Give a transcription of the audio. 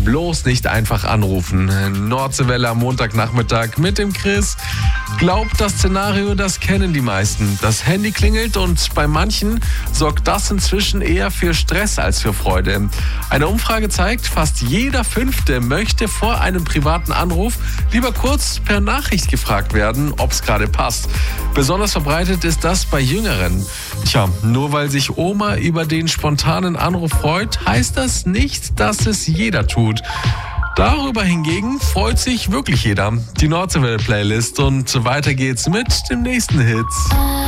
bloß nicht einfach anrufen. Nordseewelle am Montagnachmittag mit dem Chris. Glaubt das Szenario, das kennen die meisten. Das Handy klingelt und bei manchen sorgt das inzwischen eher für Stress als für Freude. Eine Umfrage zeigt, fast jeder Fünfte möchte vor einem privaten Anruf lieber kurz per Nachricht gefragt werden, ob es gerade passt. Besonders verbreitet ist das bei Jüngeren. Tja, nur weil sich Oma über den spontanen Anruf freut, heißt das nicht, dass es jeder tut. Darüber hingegen freut sich wirklich jeder. Die Nordseewelle-Playlist und weiter geht's mit dem nächsten Hit.